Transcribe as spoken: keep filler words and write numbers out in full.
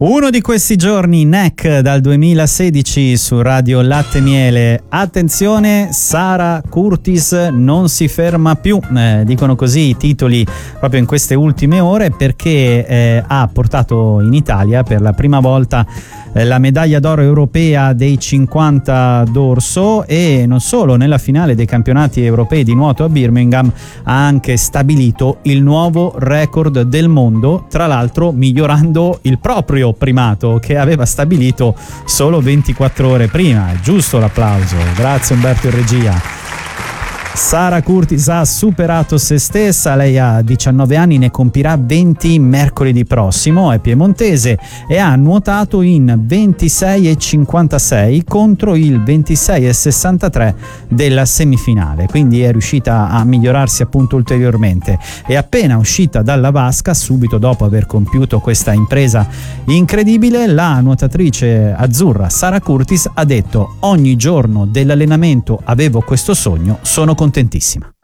Uno di questi giorni, N E C dal duemilasedici su Radio Latte Miele. Attenzione, Sara Curtis non si ferma più, eh, dicono così i titoli proprio in queste ultime ore, perché eh, ha portato in Italia per la prima volta eh, la medaglia d'oro europea dei cinquanta dorso, e non solo, nella finale dei campionati europei di nuoto a Birmingham ha anche stabilito il nuovo record del mondo, tra l'altro migliorando il proprio primato che aveva stabilito solo ventiquattro ore prima. È giusto l'applauso, grazie Umberto in regia. Sara Curtis ha superato se stessa, lei ha diciannove anni, ne compirà venti mercoledì prossimo, è piemontese e ha nuotato in ventisei e cinquantasei contro il ventisei e sessantatré della semifinale, quindi è riuscita a migliorarsi appunto ulteriormente. E appena uscita dalla vasca, subito dopo aver compiuto questa impresa incredibile, la nuotatrice azzurra Sara Curtis ha detto: ogni giorno dell'allenamento avevo questo sogno, sono contentissima.